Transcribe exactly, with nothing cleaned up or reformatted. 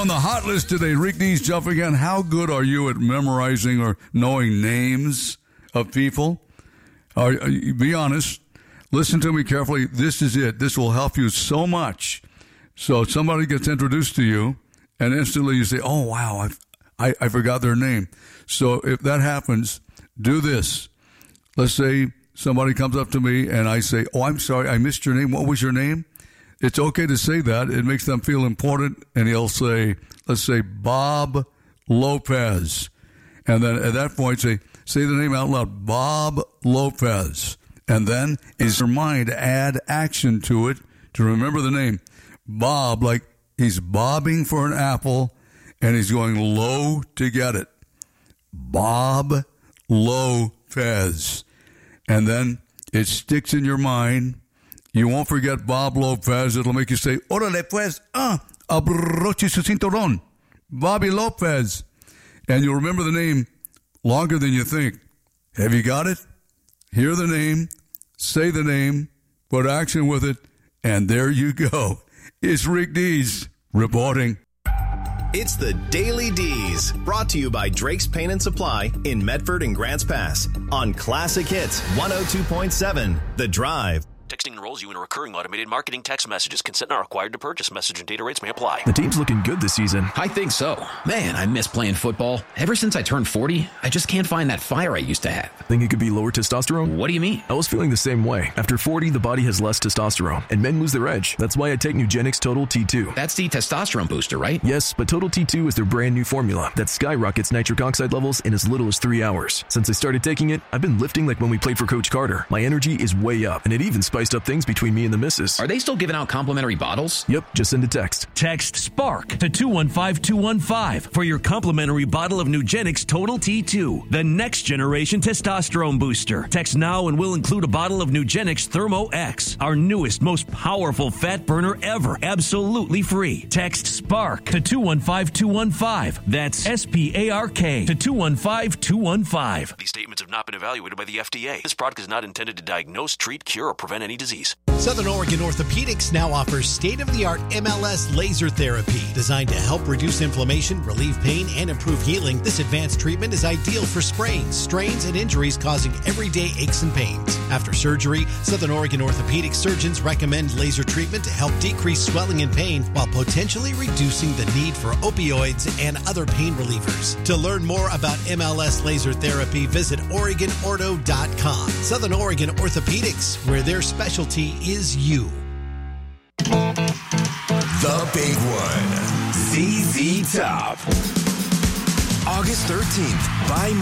on the hot list today, Rick D's jumping in. How good are you at memorizing or knowing names of people? Are, are, be honest. Listen to me carefully. This is it. This will help you so much. So somebody gets introduced to you, and instantly you say, oh, wow, I've, I, I forgot their name. So if that happens, do this. Let's say somebody comes up to me, and I say, oh, I'm sorry, I missed your name. What was your name? It's okay to say that. It makes them feel important. And he'll say, let's say, Bob Lopez. And then at that point, say, say the name out loud, Bob Lopez. And then is your mind add action to it to remember the name. Bob, like he's bobbing for an apple and he's going low to get it. Bob Lopez. And then it sticks in your mind. You won't forget Bob Lopez. It'll make you say, órale pues, ah, abroche su cinturón. Bobby Lopez. And you'll remember the name longer than you think. Have you got it? Hear the name, say the name, put action with it, and there you go. It's Rick Dees reporting. It's the Daily D's, brought to you by Drake's Paint and Supply in Medford and Grants Pass on Classic Hits one oh two point seven, The Drive. Texting enrolls you in a recurring automated marketing text messages. Consent not required to purchase. Message and data rates may apply. The team's looking good this season. I think so. Man, I miss playing football. Ever since I turned forty, I just can't find that fire I used to have. Think it could be lower testosterone? What do you mean? I was feeling the same way. After forty, the body has less testosterone, and men lose their edge. That's why I take Nugenix Total T two. That's the testosterone booster, right? Yes, but Total T two is their brand new formula that skyrockets nitric oxide levels in as little as three hours. Since I started taking it, I've been lifting like when we played for Coach Carter. My energy is way up, and it even spiced up things between me and the missus. Are they still giving out complimentary bottles? Yep, just send a text. Text SPARK to two one five two one five for your complimentary bottle of Nugenix Total T two, the next generation testosterone booster. Text now and we'll include a bottle of Nugenix Thermo X, our newest, most powerful fat burner ever, absolutely free. Text SPARK to two one five two one five. That's S P A R K to two one five two one five. These statements have not been evaluated by the F D A. This product is not intended to diagnose, treat, cure, or prevent any disease. Southern Oregon Orthopedics now offers state-of-the-art M L S laser therapy designed to help reduce inflammation, relieve pain, and improve healing. This advanced treatment is ideal for sprains, strains, and injuries causing everyday aches and pains. After surgery, Southern Oregon Orthopedic surgeons recommend laser treatment to help decrease swelling and pain while potentially reducing the need for opioids and other pain relievers. To learn more about M L S laser therapy, visit Oregon Ortho dot com. Southern Oregon Orthopedics, where their specialty is you. The big one. Z Z Top. August thirteenth. Buy